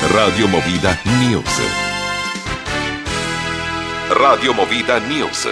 Radio Movida News. Radio Movida News.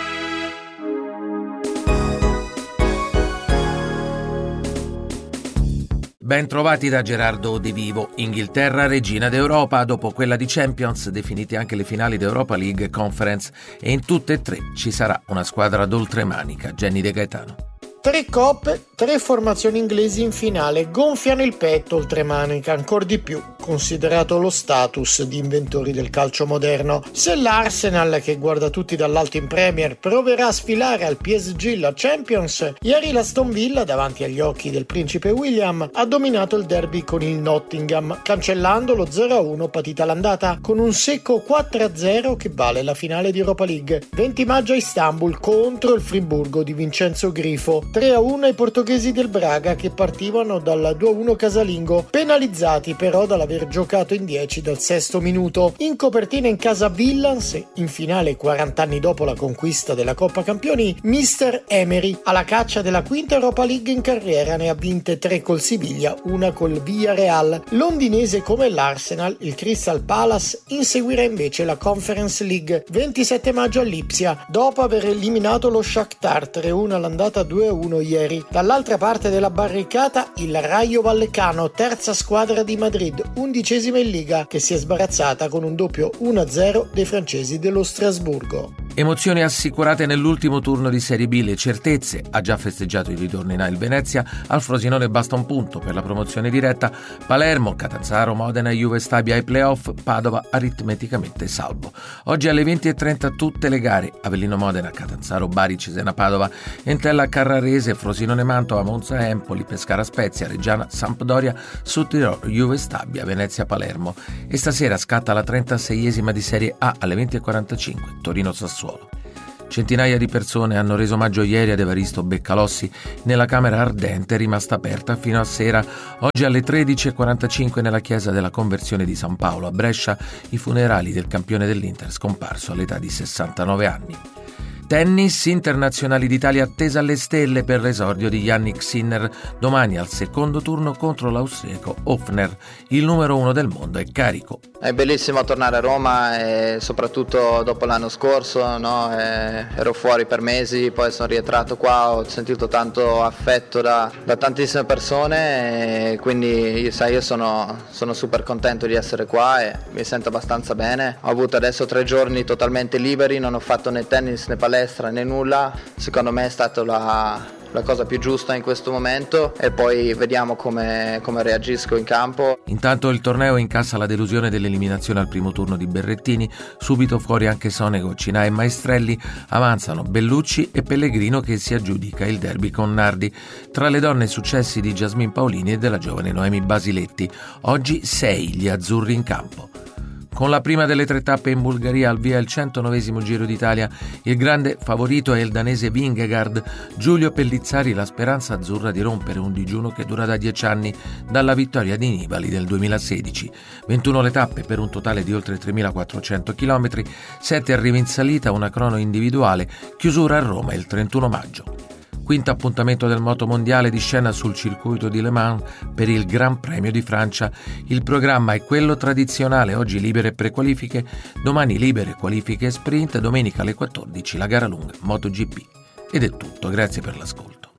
Ben trovati da Gerardo De Vivo. Inghilterra regina d'Europa dopo quella di Champions, definite anche le finali d'Europa League Conference, e in tutte e tre ci sarà una squadra d'oltremanica. Jenny De Gaetano. 3 coppe, 3 formazioni inglesi in finale gonfiano il petto oltremanica ancor di più, considerato lo status di inventori del calcio moderno. Se l'Arsenal, che guarda tutti dall'alto in Premier, proverà a sfilare al PSG la Champions, ieri l'Aston Villa, davanti agli occhi del principe William, ha dominato il derby con il Nottingham, cancellando lo 0-1 patita all'andata con un secco 4-0 che vale la finale di Europa League. 20 maggio a Istanbul contro il Friburgo di Vincenzo Grifo. 3-1 ai portoghesi del Braga che partivano dal 2-1 casalingo, penalizzati però dall'aver giocato in 10 dal sesto minuto. In copertina in casa Villans, in finale 40 anni dopo la conquista della Coppa Campioni, Mister Emery, alla caccia della quinta Europa League in carriera, ne ha vinte 3 col Siviglia, una col Villarreal. Londinese come l'Arsenal, il Crystal Palace inseguirà invece la Conference League. 27 maggio a Lipsia, dopo aver eliminato lo Shakhtar 3-1 all'andata 2-1 ieri. Dall'altra parte della barricata il Rayo Vallecano, terza squadra di Madrid, 11ª in Liga, che si è sbarazzata con un doppio 1-0 dei francesi dello Strasburgo. Emozioni assicurate nell'ultimo turno di Serie B, le certezze. Ha già festeggiato il ritorno in A il Venezia, al Frosinone basta un punto per la promozione diretta. Palermo, Catanzaro, Modena e Juve Stabia ai playoff, Padova aritmeticamente salvo. Oggi alle 20:30 tutte le gare: Avellino Modena, Catanzaro, Bari, Cesena Padova, Entella Carrarese, Frosinone Mantova, Monza Empoli, Pescara Spezia, Reggiana Sampdoria, Sudtirolo Juve Stabia, Venezia Palermo. E stasera scatta la 36esima di Serie A alle 20:45, Torino Sassuolo. Centinaia di persone hanno reso omaggio ieri ad Evaristo Beccalossi nella camera ardente rimasta aperta fino a sera. Oggi alle 13:45 nella chiesa della Conversione di San Paolo a Brescia i funerali del campione dell'Inter scomparso all'età di 69 anni. Tennis, internazionali d'Italia attesa alle stelle per l'esordio di Jannik Sinner domani al secondo turno contro l'austriaco Hofner. Il numero 1 del mondo è carico. È bellissimo tornare a Roma e soprattutto dopo l'anno scorso, no? Ero fuori per mesi, poi sono rientrato qua, ho sentito tanto affetto da tantissime persone e quindi io sono super contento di essere qua e mi sento abbastanza bene. Ho avuto adesso 3 giorni totalmente liberi, non ho fatto né tennis né palestra né nulla. Secondo me è stata la cosa più giusta in questo momento e poi vediamo come reagisco in campo. Intanto il torneo incassa la delusione dell'eliminazione al primo turno di Berrettini, subito fuori anche Sonego, Cinà e Maestrelli, avanzano Bellucci e Pellegrino che si aggiudica il derby con Nardi. Tra le donne successi di Jasmine Paolini e della giovane Noemi Basiletti. Oggi 6 gli azzurri in campo. Con la prima delle 3 tappe in Bulgaria al via il 109esimo Giro d'Italia, il grande favorito è il danese Vingegaard. Giulio Pellizzari la speranza azzurra di rompere un digiuno che dura da 10 anni dalla vittoria di Nibali del 2016. 21 le tappe per un totale di oltre 3.400 km, 7 arrivi in salita, una crono individuale, chiusura a Roma il 31 maggio. Quinto appuntamento del moto mondiale di scena sul circuito di Le Mans per il Gran Premio di Francia. Il programma è quello tradizionale, oggi libere prequalifiche, domani libere qualifiche e sprint, domenica alle 14 la gara lunga MotoGP. Ed è tutto, grazie per l'ascolto.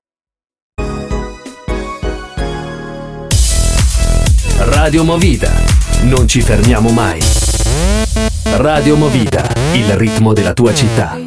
Radio Movida, non ci fermiamo mai. Radio Movida, il ritmo della tua città.